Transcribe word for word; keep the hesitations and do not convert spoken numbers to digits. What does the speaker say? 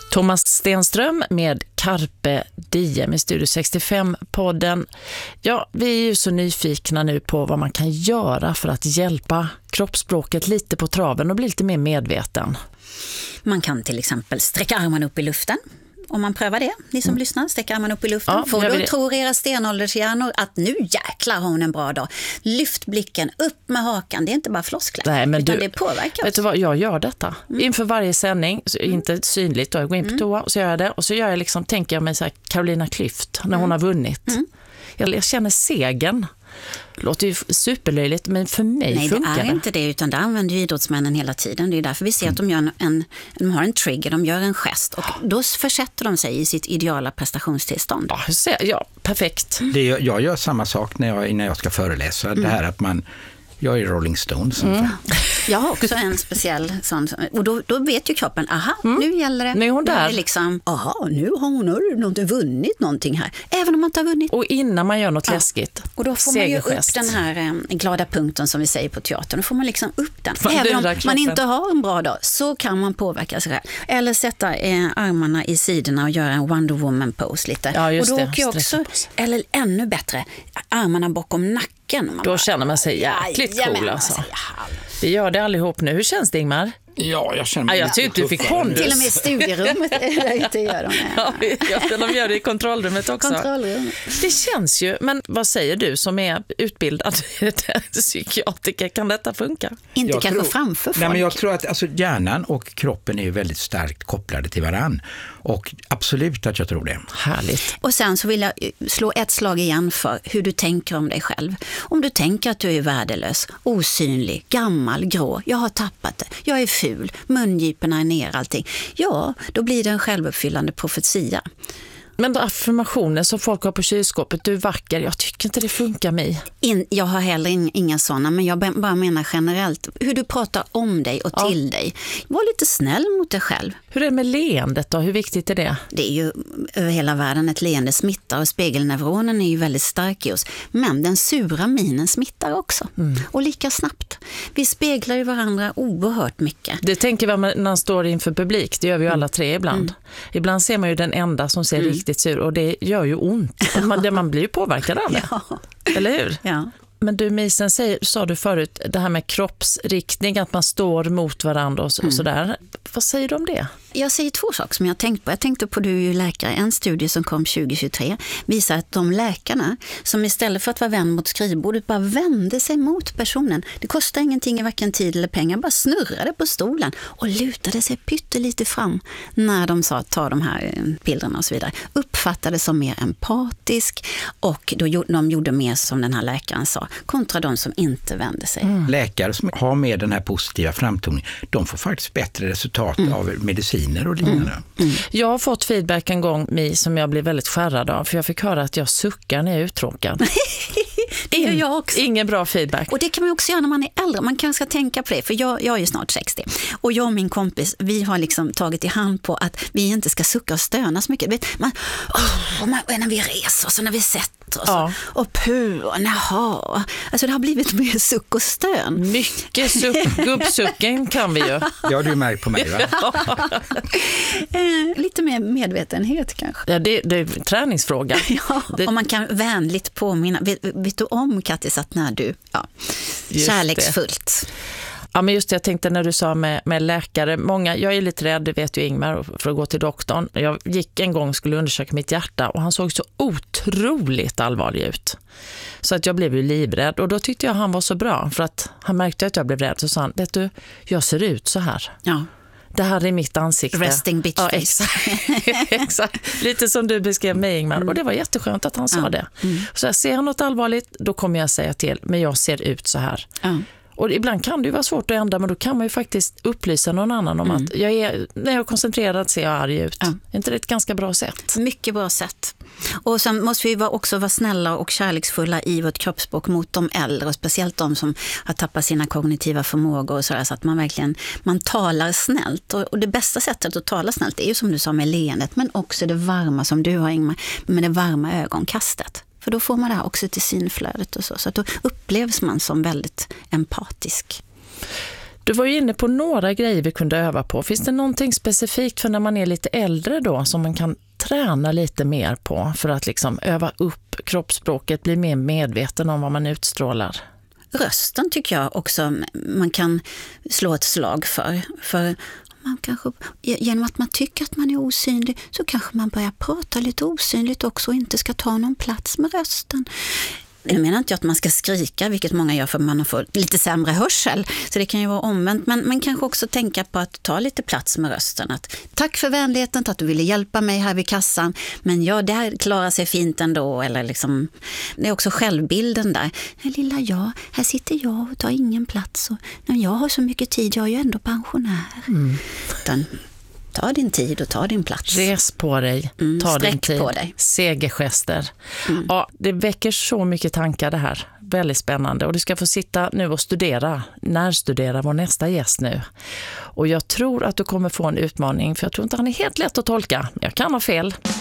Thomas Stenström med Carpe Diem i Studio sextiofem-podden. Ja, vi är ju så nyfikna nu på vad man kan göra för att hjälpa kroppsspråket lite på traven och bli lite mer medveten. Man kan till exempel sträcka armarna upp i luften. Om man prövar det, ni som mm. lyssnar, sträcker armarna upp i luften. Ja, Får då tror era stenåldershjärnor att nu jäklar har hon en bra dag. Lyft blicken, upp med hakan. Det är inte bara floskler, Nej, men utan du, det påverkar vet du vad, jag gör detta. Mm. Inför varje sändning, så mm. inte synligt, då jag går in på toa och så gör jag det. Och så gör jag liksom, tänker jag mig så här, Carolina Klüft, när mm. hon har vunnit. Mm. Jag, jag känner segern. Låter ju superlöjligt, men för mig Nej, funkar det. Nej, det är inte det, utan det använder ju idrottsmännen hela tiden. Det är därför vi ser att de, gör en, en, de har en trigger, de gör en gest och då försätter de sig i sitt ideala prestationstillstånd. Ja, ja perfekt. Det, jag gör samma sak när jag, när jag ska föreläsa. Mm. Det här att man... Jag är Rolling Stones. Mm. Jag har också en speciell sån. Och då, då vet ju kroppen, aha, mm. nu gäller det. Nu är hon där. Är liksom, aha, nu har hon något, vunnit någonting här. Även om man inte har vunnit. Och innan man gör något ja. läskigt. Och då får Segergest. Man ju upp den här eh, glada punkten som vi säger på teatern. Då får man liksom upp den. Man Även om kroppen. man inte har en bra dag så kan man påverka sig själv. Eller sätta eh, armarna i sidorna och göra en Wonder Woman pose lite. Ja, just och då det. åker jag också, eller ännu bättre, armarna bakom nacken. Man då bara, känner man sig jäkligt ja, cool alltså. Vi gör det allihop nu. Hur känns det, Ingmar? Ja, jag känner mig ja, jag tyckte du fick kondus. Till och med i studierummet där ute gör de ja, ja, de gör det i kontrollrummet också. Kontrollrum. Det känns ju, men vad säger du som är utbildad psykiatriker? Kan detta funka? Inte jag kanske tror, framför folk. Nej, men jag tror att alltså, hjärnan och kroppen är ju väldigt starkt kopplade till varann. Och absolut att jag tror det. Härligt. Och sen så vill jag slå ett slag igen för hur du tänker om dig själv. Om du tänker att du är värdelös, osynlig, gammal, grå, jag har tappat det, jag är ful, mungiporna är ner allting. Ja, då blir det en självuppfyllande profetia. Men då affirmationer som folk har på kylskåpet, du är vacker, jag tycker inte det funkar mig. In, jag har heller in, inga sådana, men jag bara menar generellt hur du pratar om dig och till ja. dig. Var lite snäll mot dig själv. Hur är det med leendet då? Hur viktigt är det? Det är ju över hela världen ett leende smittar och spegelneuronen är ju väldigt stark i oss. Men den sura minen smittar också. Mm. Och lika snabbt. Vi speglar ju varandra oerhört mycket. Det tänker vi när man står inför publik. Det gör vi ju alla tre ibland. Mm. Ibland ser man ju den enda som ser mm. riktigt sur och det gör ju ont. Man, man blir ju påverkad av det. Ja. Eller hur? Ja. Men du Misen, säger, sa du förut det här med kroppsriktning, att man står mot varandra och, så, mm. och sådär. Vad säger du om det? Jag säger två saker som jag har tänkt på. Jag tänkte på, du är ju läkare, en studie som kom tjugo tjugotre visar att de läkarna som istället för att vara vän mot skrivbordet bara vände sig mot personen. Det kostar ingenting i varken tid eller pengar, bara snurrade på stolen och lutade sig pyttelite fram när de sa ta de här bilderna och så vidare. Uppfattade som mer empatisk och då de gjorde mer som den här läkaren sa, kontra de som inte vände sig. Mm. Läkare som har med den här positiva framtoningen, de får faktiskt bättre resultat mm. av mediciner och liknande. Mm. Mm. Jag har fått feedback en gång Mi, som jag blev väldigt skärrad av, för jag fick höra att jag suckar när jag är uttråkad. Det gör jag också. Ingen bra feedback. Och det kan man också göra när man är äldre. Man kanske ska tänka på det, för jag, jag är ju snart sextio. Och jag och min kompis, vi har liksom tagit i hand på att vi inte ska sucka och stöna så mycket. Man, oh, och man, när vi reser oss och när vi sätter oss ja. och puh och naha. Alltså det har blivit mer suck och stön. Mycket suck. Gubbsucken kan vi ju. Ja, du märkt på mig, va? eh, lite mer medvetenhet kanske. Ja, det, det är en träningsfråga. Ja, det... och man kan vänligt påminna. Vet, vet du om, Kattis, att när du, ja, kärleksfullt. Det. Ja, men just det, jag tänkte när du sa med, med läkare, många, jag är lite rädd, det vet ju Ingmar, för att gå till doktorn. Jag gick en gång och skulle undersöka mitt hjärta och han såg så otroligt allvarlig ut. Så att jag blev ju livrädd och då tyckte jag han var så bra, för att han märkte att jag blev rädd, så sa han, vet du, jag ser ut så här. Ja. Det här är mitt ansikte. Resting bitch face. Ja, exakt. exakt. Lite som du beskrev mig, Ingmar. Mm. Och det var jätteskönt att han sa ja. det. Mm. Så jag ser något allvarligt, då kommer jag säga till. Men jag ser ut så här. Ja. Och ibland kan det ju vara svårt att ändra, men då kan man ju faktiskt upplysa någon annan om mm. att jag är, när jag är koncentrerad ser jag arg ut. Ja. Är inte det ett ganska bra sätt? Mycket bra sätt. Och sen måste vi också vara snälla och kärleksfulla i vårt kroppsspråk mot de äldre, och speciellt de som har tappat sina kognitiva förmågor och sådär, så att man verkligen man talar snällt. Och, och det bästa sättet att tala snällt är ju som du sa med leendet, men också det varma som du har, Ingmar, med det varma ögonkastet. För då får man det här också till synflödet och så. Så att då upplevs man som väldigt empatisk. Du var ju inne på några grejer vi kunde öva på. Finns det någonting specifikt för när man är lite äldre då som man kan träna lite mer på för att liksom öva upp kroppsspråket, bli mer medveten om vad man utstrålar? Rösten tycker jag också man kan slå ett slag för. För man kanske, genom att man tycker att man är osynlig så kanske man börjar prata lite osynligt också och inte ska ta någon plats med rösten. Jag menar inte att man ska skrika, vilket många gör för man får lite sämre hörsel. Så det kan ju vara omvänt. Men man kanske också tänka på att ta lite plats med rösten. Att, tack för vänligheten, att du ville hjälpa mig här vid kassan. Men ja, det här klarar sig fint ändå. Eller liksom, det är också självbilden där. Lilla jag, här sitter jag och tar ingen plats. Och, nej, jag har så mycket tid, jag är ju ändå pensionär. Mm. Utan, ta din tid och ta din plats. Res på dig, mm, ta din tid. På dig. Segergester. Mm. Ja, det väcker så mycket tankar det här. Väldigt spännande. Och du ska få sitta nu och studera, närstudera vår nästa gäst nu. Och jag tror att du kommer få en utmaning, för jag tror inte han är helt lätt att tolka. Jag kan ha fel.